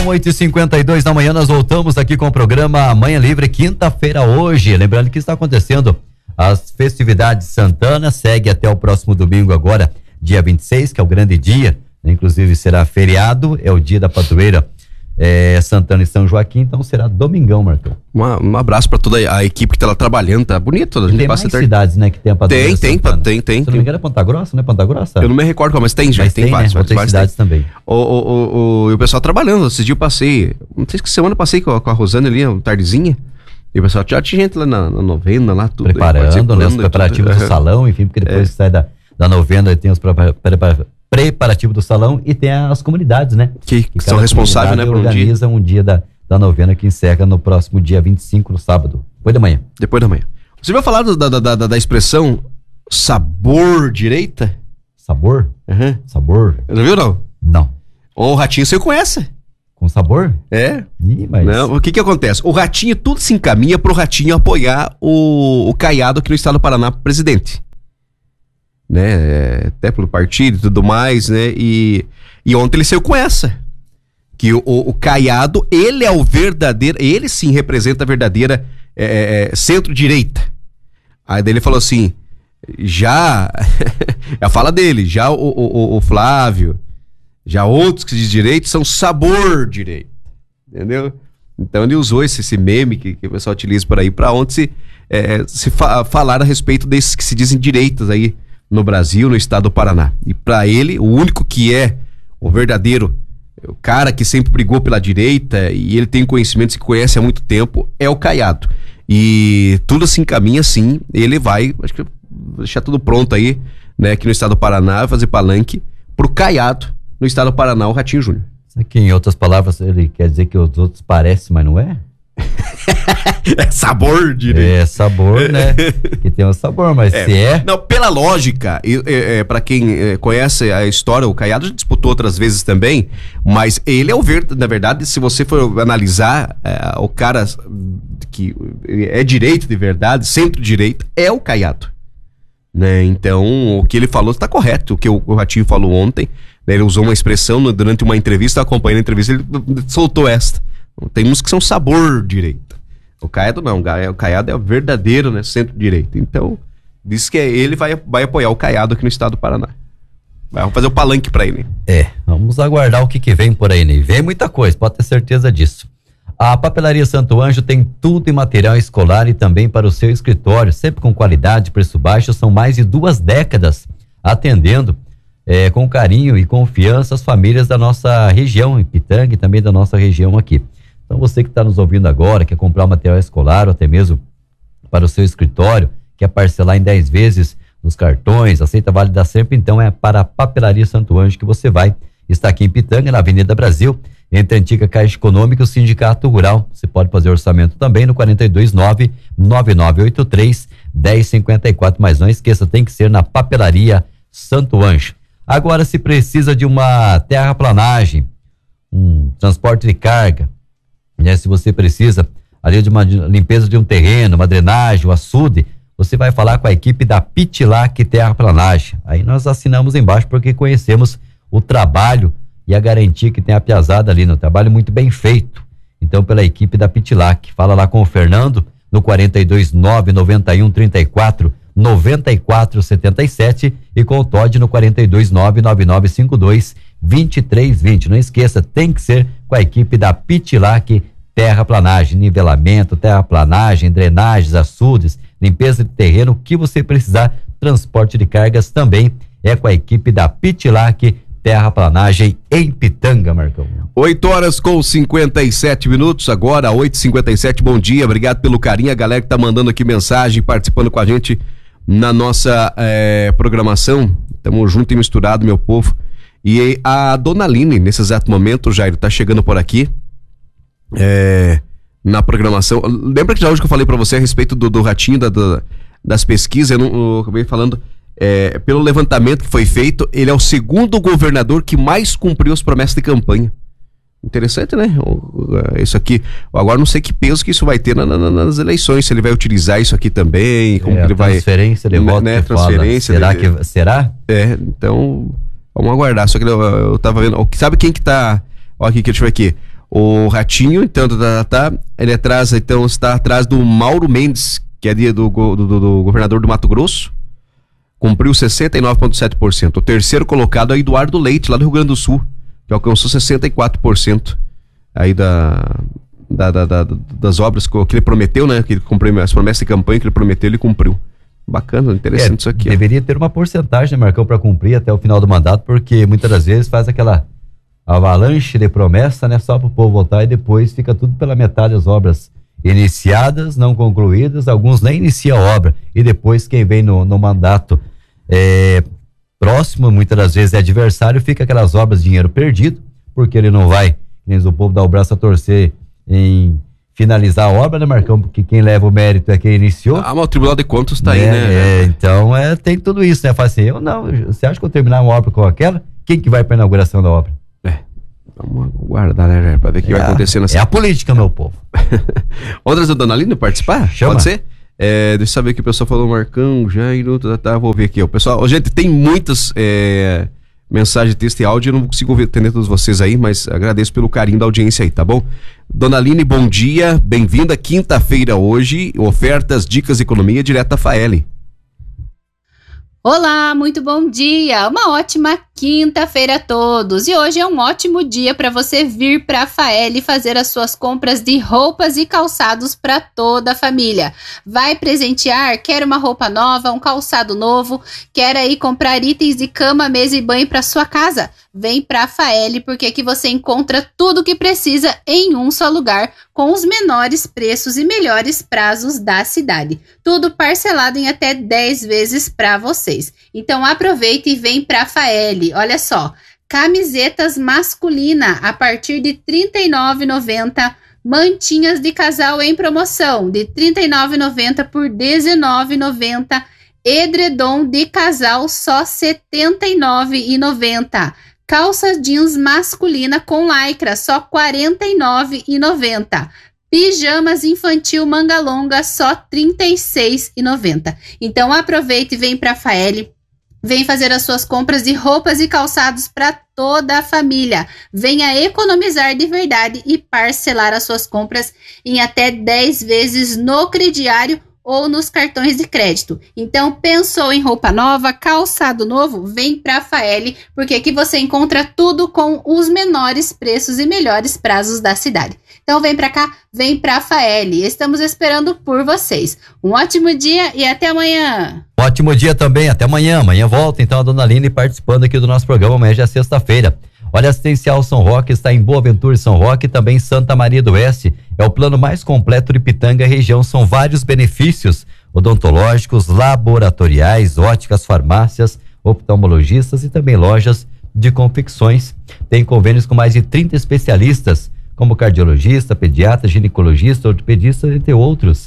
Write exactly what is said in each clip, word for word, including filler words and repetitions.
São oito e cinquenta e dois da manhã, nós voltamos aqui com o programa Manhã Livre, quinta-feira hoje. Lembrando que está acontecendo as festividades de Santana, segue até o próximo domingo agora, dia vinte e seis, que é o grande dia, inclusive será feriado, é o dia da padroeira é, Santana e São Joaquim, então será domingão, Marcão. Uma, um abraço para toda a equipe que tá lá trabalhando, tá bonito. A gente tem passa mais ter... cidades, né, que tem a padroeira Tem, tem, Santana. tem, tem. Se não me engano é Ponta Grossa, né? Ponta Grossa? Eu não me recordo qual, mas tem, já mas tem, tem, vários, né? vários, Outras vários cidades tem. também. O, o, o, o, e o pessoal trabalhando, esse dia eu passei, não sei se que semana eu passei com a, com a Rosane ali, uma tardezinha, e o pessoal já tinha gente lá na, na novena, lá tudo. Preparando, né, os preparativos tudo. do salão, enfim, porque depois É. que sai da, da novena tem os prepara- prepara- preparativos do salão e tem as comunidades, né? Que, Que que são cada responsáveis, né, comunidade por um dia, organiza um dia da, da novena que encerra no próximo dia vinte e cinco, no sábado, depois da manhã. depois da manhã. Você vai falar do- da, da, da, da expressão sabor direita? Sabor? Uhum. Sabor? Não viu, não? Não. O Ratinho você conhece? Com sabor? É. Ih, mas... Não, o que que acontece? O Ratinho, tudo se encaminha pro Ratinho apoiar o, o Caiado aqui no estado do Paraná, presidente. Né? É, até pelo partido e tudo mais, né? E, e ontem ele saiu com essa. Que o, o, o Caiado, ele é o verdadeiro, ele sim representa a verdadeira é, é, centro-direita. Aí daí ele falou assim, já, a fala dele, já o, o, o Flávio, já outros que dizem direito são sabor direito, entendeu? Então ele usou esse, esse meme que, que o pessoal utiliza por aí para ontem se, é, se fa falar a respeito desses que se dizem direitas aí no Brasil, no estado do Paraná. E para ele, o único que é o verdadeiro, o cara que sempre brigou pela direita e ele tem conhecimento, se conhece há muito tempo, é o Caiado. E tudo se encaminha sim, ele vai, acho que vou deixar tudo pronto aí, né, aqui no estado do Paraná, fazer palanque pro Caiado no estado do Paraná, o Ratinho Júnior. Aqui, em outras palavras, ele quer dizer que os outros parecem, mas não é? É sabor direito. É sabor, né? Que tem um sabor, mas É. se é... Não, pela lógica, e, é, é, para quem é, conhece a história, o Caiado já disputou outras vezes também, mas ele é o verde, na verdade, se você for analisar, é, o cara que é direito de verdade, centro-direita, é o Caiado. Né? Então, o que ele falou está correto, o que o, o Ratinho falou ontem, né? Ele usou uma expressão no, durante uma entrevista, acompanhando a entrevista, ele soltou esta. Tem uns que são sabor direita. O Caiado não, o Caiado é o verdadeiro, né, centro-direita. Então, disse que ele vai, vai apoiar o Caiado aqui no estado do Paraná. Vai fazer o palanque pra ele. É, vamos aguardar o que, que vem por aí, né? Vem muita coisa, pode ter certeza disso. A Papelaria Santo Anjo tem tudo em material escolar e também para o seu escritório, sempre com qualidade, preço baixo. São mais de duas décadas atendendo é, com carinho e confiança as famílias da nossa região, em Pitanga, e também da nossa região aqui. Então você que está nos ouvindo agora, quer comprar material escolar ou até mesmo para o seu escritório, quer parcelar em dez vezes nos cartões, aceita Vale da Sempre, então é para a Papelaria Santo Anjo que você vai. Está aqui em Pitanga, na Avenida Brasil, entre a antiga Caixa Econômica e o Sindicato Rural. Você pode fazer orçamento também no quatro dois nove, nove nove oito três, um zero cinco quatro, mas não esqueça, tem que ser na Papelaria Santo Anjo. Agora, se precisa de uma terraplanagem, um transporte de carga, né? Se você precisa ali de uma limpeza de um terreno, uma drenagem, um açude, você vai falar com a equipe da Pitlac Terraplanagem. Aí nós assinamos embaixo porque conhecemos o trabalho e a garantia que tem a piazada ali, no trabalho muito bem feito. Então, pela equipe da Pitlac, fala lá com o Fernando no quatro dois nove, nove um, três quatro, nove quatro sete sete e com o Todd no quatro dois nove, nove nove cinco dois, dois três dois zero. Não esqueça, tem que ser com a equipe da Pitlac Terraplanagem, nivelamento, terraplanagem, drenagens, açudes, limpeza de terreno, o que você precisar, transporte de cargas também é com a equipe da Pitlac Terraplanagem em Pitanga, Marcão. oito horas com cinquenta e sete minutos, agora oito e cinquenta e sete, bom dia, obrigado pelo carinho, a galera que tá mandando aqui mensagem, participando com a gente na nossa é, programação, tamo junto e misturado, meu povo. E a Dona Aline, nesse exato momento, Jairo, tá chegando por aqui, é, na programação. Lembra que já hoje que eu falei pra você a respeito do, do Ratinho, da, da, das pesquisas, eu, não, eu acabei falando, é, pelo levantamento que foi feito, ele é o segundo governador que mais cumpriu as promessas de campanha. Interessante, né? Isso aqui, agora não sei que peso que isso vai ter na, na, nas eleições, se ele vai utilizar isso aqui também, como é, que ele vai... Transferência de voto, né, transferência. Será de, que, será? É, então, vamos aguardar, só que eu, eu tava vendo, sabe quem que tá, ó aqui, deixa eu ver aqui, O Ratinho, então, tá, tá, ele atrás, então, está atrás do Mauro Mendes, que é do, do, do, do governador do Mato Grosso, cumpriu sessenta e nove vírgula sete por cento. O terceiro colocado é Eduardo Leite, lá do Rio Grande do Sul, que alcançou sessenta e quatro por cento aí da, da, da, da, das obras que ele prometeu, né? Que ele cumpriu, as promessas de campanha que ele prometeu, ele cumpriu. Bacana, interessante é, isso aqui. Deveria ó. ter uma porcentagem, né, Marcão, para cumprir até o final do mandato, porque muitas das vezes faz aquela avalanche de promessa, né? Só para o povo votar e depois fica tudo pela metade as obras iniciadas, não concluídas, alguns nem iniciam a obra e depois quem vem no, no mandato é, próximo, muitas das vezes é adversário, fica aquelas obras de dinheiro perdido, porque ele não vai, nem o povo dá o braço a torcer em finalizar a obra, né, Marcão? Porque quem leva o mérito é quem iniciou. Ah, mas o Tribunal de Contas tá é, aí, né? É, então é, tem tudo isso, né? Fala assim, eu não, você acha que eu terminar uma obra com aquela? Quem que vai para a inauguração da obra? É, vamos aguardar, né, para ver o que é vai acontecer nessa. É a política, meu povo. Outras do Dona Aline participar? Chama. Pode ser? É, deixa eu saber que o pessoal falou Marcão, Jairo, tá, tá, vou ver aqui, ó. Pessoal, gente, tem muitas é, mensagens, texto e áudio, eu não consigo atender todos vocês aí, mas agradeço pelo carinho da audiência aí, tá bom? Dona Aline, bom dia, bem-vinda, quinta-feira hoje, ofertas, dicas de economia direto da Faeli. Olá, muito bom dia, uma ótima quinta-feira a todos e hoje é um ótimo dia para você vir para a Faeli fazer as suas compras de roupas e calçados para toda a família. Vai presentear? Quer uma roupa nova, um calçado novo? Quer aí comprar itens de cama, mesa e banho para sua casa? Vem para a Faeli porque aqui você encontra tudo o que precisa em um só lugar com os menores preços e melhores prazos da cidade. Tudo parcelado em até dez vezes para vocês. Então aproveita e vem para a Faeli. Olha só, camisetas masculina a partir de trinta e nove reais e noventa centavos, mantinhas de casal em promoção de trinta e nove reais e noventa centavos por dezenove reais e noventa centavos, edredom de casal só setenta e nove reais e noventa centavos, calça jeans masculina com lycra só quarenta e nove reais e noventa centavos, pijamas infantil manga longa só trinta e seis reais e noventa centavos. Então aproveite e vem para a Faeli. Vem fazer as suas compras de roupas e calçados para toda a família. Venha economizar de verdade e parcelar as suas compras em até dez vezes no crediário ou nos cartões de crédito. Então, pensou em roupa nova, calçado novo? Vem para a Faeli, porque aqui você encontra tudo com os menores preços e melhores prazos da cidade. Então, vem para cá, vem para a Faeli. Estamos esperando por vocês. Um ótimo dia e até amanhã. Ótimo dia também, até amanhã. Amanhã volta, então, a Dona Aline participando aqui do nosso programa. Amanhã já é sexta-feira. Olha, Assistencial São Roque está em Boa Ventura e São Roque, também Santa Maria do Oeste. É o plano mais completo de Pitanga região. São vários benefícios odontológicos, laboratoriais, óticas, farmácias, oftalmologistas e também lojas de confecções. Tem convênios com mais de trinta especialistas, como cardiologista, pediatra, ginecologista, ortopedista, entre outros.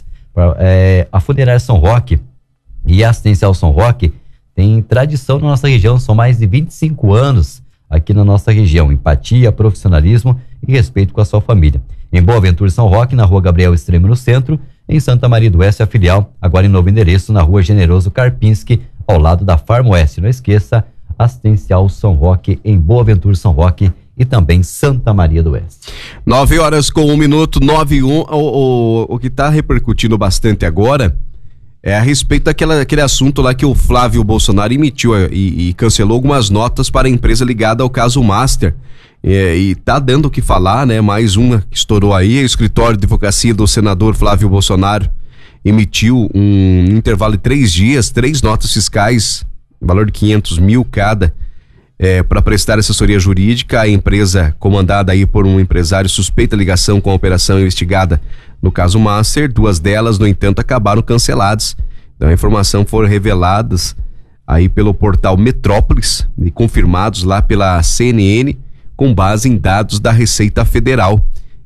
É, a Funerária São Roque e a Assistencial São Roque tem tradição na nossa região, são mais de vinte e cinco anos aqui na nossa região, empatia, profissionalismo e respeito com a sua família. Em Boa Ventura, São Roque, na Rua Gabriel Extremo, no centro. Em Santa Maria do Oeste, a filial, agora em novo endereço, na Rua Generoso Karpinski, ao lado da Farm Oeste. Não esqueça, Assistencial São Roque, em Boa Ventura, São Roque e também Santa Maria do Oeste. Nove horas com um minuto, nove e um. O, o, o que está repercutindo bastante agora é a respeito daquela, daquele assunto lá que o Flávio Bolsonaro emitiu e, e cancelou algumas notas para a empresa ligada ao caso Master. É, e tá dando o que falar, né? Mais uma que estourou aí, o escritório de advocacia do senador Flávio Bolsonaro emitiu um intervalo de três dias, três notas fiscais, valor de quinhentos mil cada, é, para prestar assessoria jurídica à empresa comandada aí por um empresário suspeita ligação com a operação investigada no caso Master. Duas delas, no entanto, acabaram canceladas. Então, a informação foram reveladas aí pelo portal Metrópolis e confirmados lá pela C N N com base em dados da Receita Federal.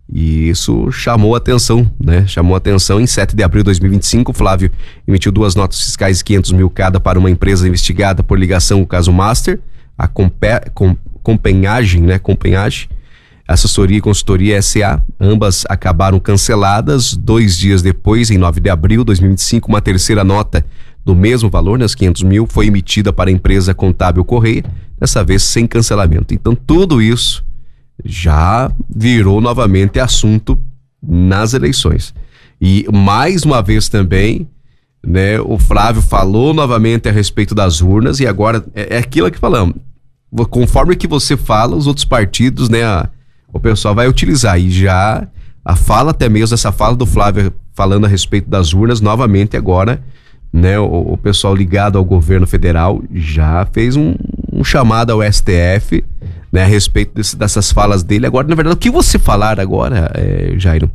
E isso chamou atenção, né? Chamou atenção. Em sete de abril de dois mil e vinte e cinco, Flávio emitiu duas notas fiscais de quinhentos mil cada para uma empresa investigada por ligação com o caso Master, a Compe- Com- Compenhagem, né? Compenhagem, Assessoria e Consultoria S A. Ambas acabaram canceladas. Dois dias depois, em nove de abril de dois mil e vinte e cinco, uma terceira nota do mesmo valor, né, os quinhentos mil, foi emitida para a empresa Contábil Correia, dessa vez sem cancelamento. Então, tudo isso já virou novamente assunto nas eleições. E mais uma vez também, né, o Flávio falou novamente a respeito das urnas e agora é, é aquilo que falamos. Conforme que você fala, os outros partidos, né, a, o pessoal vai utilizar. E já a fala, até mesmo essa fala do Flávio falando a respeito das urnas, novamente agora, né, o, o pessoal ligado ao governo federal já fez um, um chamado ao S T F, né, a respeito desse, dessas falas dele. Agora, na verdade, o que você falar agora, é, Jairo,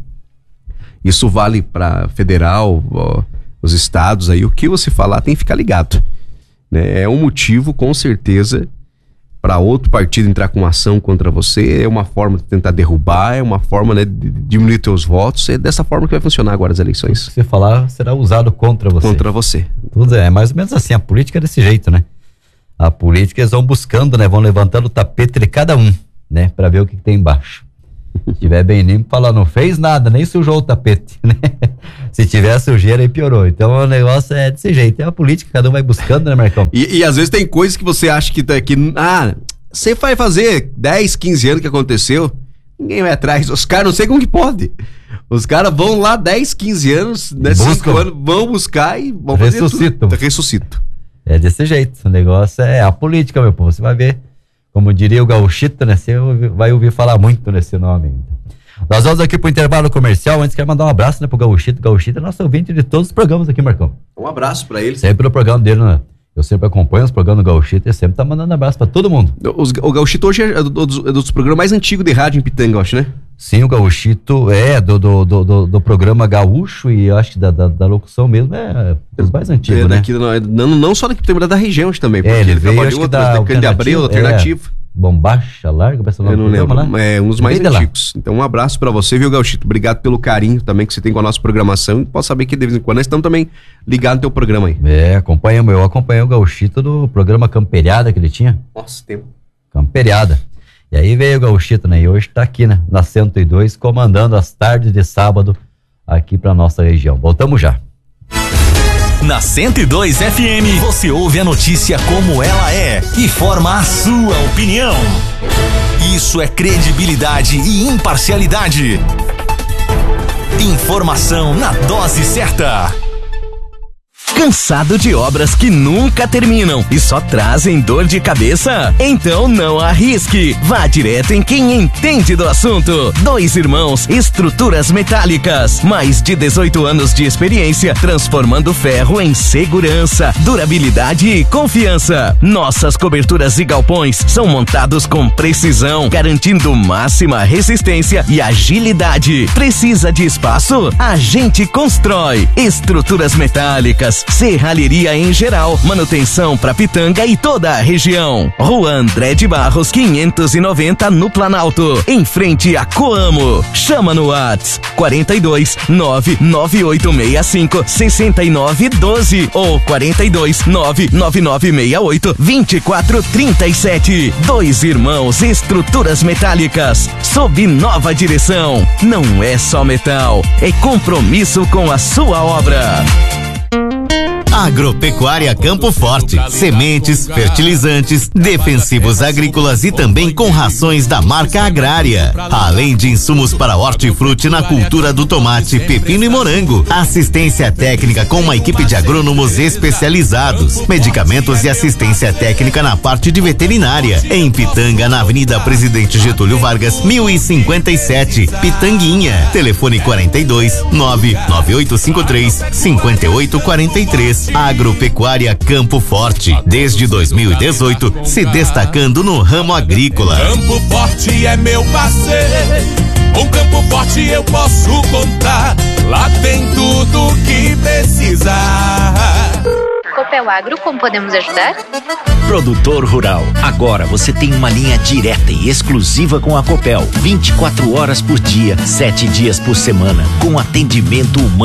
isso vale para federal, ó, os estados aí, o que você falar tem que ficar ligado, né? É um motivo, com certeza, para outro partido entrar com ação contra você, é uma forma de tentar derrubar, é uma forma, né, de diminuir teus votos, é dessa forma que vai funcionar agora as eleições. O que você falar será usado contra você. Contra você. Tudo é mais ou menos assim, a política é desse jeito, né? A política eles vão buscando, né? Vão levantando o tapete de cada um, né? Pra ver o que, que tem embaixo. Se tiver bem limpo, fala, não fez nada, nem sujou o tapete, né? Se tiver sujeira, aí piorou. Então o negócio é desse jeito. É a política, cada um vai buscando, né, Marcão? E, e às vezes tem coisas que você acha que, que ah, você vai fazer dez, quinze anos que aconteceu, ninguém vai atrás. Os caras, não sei como que pode. Os caras vão lá dez, quinze anos, né, cinco anos, vão buscar e vão fazer Ressuscitam. tudo. Ressuscito. É desse jeito. O negócio é a política, meu povo. Você vai ver, como diria o Gauchito, né? Você vai ouvir falar muito nesse nome ainda. Nós vamos aqui pro intervalo comercial. Antes quero mandar um abraço, né, pro Gauchito. Gauchito é nosso ouvinte de todos os programas aqui, Marcão. Um abraço pra ele. Sempre no programa dele, né? Eu sempre acompanho os programas do Gauchito e sempre tá mandando abraço pra todo mundo. Os, o Gauchito hoje é dos, é dos programas mais antigos de rádio em Pitanga, eu acho, né? Sim, o Gauchito é do, do, do, do, do programa gaúcho e acho que da, da, da locução mesmo é dos mais antigos, é, né? Daqui, não, não, não só daqui da, da região também, porque é, ele, ele veio, trabalhou acho que da daquele de Abreu, alternativo. É, Bombacha Larga, parece o nome eu não do lembro, programa, né? É um dos mais antigos. Então um abraço pra você, viu, Gauchito? Obrigado pelo carinho também que você tem com a nossa programação. E posso saber que de vez em quando nós estamos também ligados no teu programa aí. É, acompanhamos, eu acompanhei o Gauchito do programa Camperiada que ele tinha. Nossa, tempo. Camperiada. E aí veio o Gauchito, né? E hoje tá aqui, né? Na cento e dois, comandando as tardes de sábado aqui pra nossa região. Voltamos já. Na cento e dois F M, você ouve a notícia como ela é e forma a sua opinião. Isso é credibilidade e imparcialidade. Informação na dose certa. Cansado de obras que nunca terminam e só trazem dor de cabeça? Então não arrisque. Vá direto em quem entende do assunto. Dois Irmãos Estruturas Metálicas. Mais de dezoito anos de experiência transformando ferro em segurança, durabilidade e confiança. Nossas coberturas e galpões são montados com precisão, garantindo máxima resistência e agilidade. Precisa de espaço? A gente constrói. Estruturas Metálicas, serralheria em geral, manutenção para Pitanga e toda a região. Rua André de Barros, quinhentos e noventa no Planalto, em frente a Coamo. Chama no Whats quarenta e dois, nove nove oito seis cinco, sessenta e nove doze ou quarenta e dois, nove nove nove seis oito, vinte e quatro trinta e sete. Dois Irmãos Estruturas Metálicas, sob nova direção. Não é só metal, é compromisso com a sua obra. Agropecuária Campo Forte, sementes, fertilizantes, defensivos agrícolas e também com rações da marca agrária. Além de insumos para hortifruti na cultura do tomate, pepino e morango. Assistência técnica com uma equipe de agrônomos especializados. Medicamentos e assistência técnica na parte de veterinária. Em Pitanga, na Avenida Presidente Getúlio Vargas, mil e cinquenta e sete, Pitanguinha. Telefone quarenta e dois, nove nove oito cinco três, cinco oito quatro três. Agropecuária Campo Forte, desde dois mil e dezoito, se destacando no ramo agrícola. Campo Forte é meu parceiro, com Campo Forte eu posso contar, lá tem tudo que precisar. Copel Agro, como podemos ajudar? Produtor rural, agora você tem uma linha direta e exclusiva com a Copel, vinte e quatro horas por dia, sete dias por semana, com atendimento humano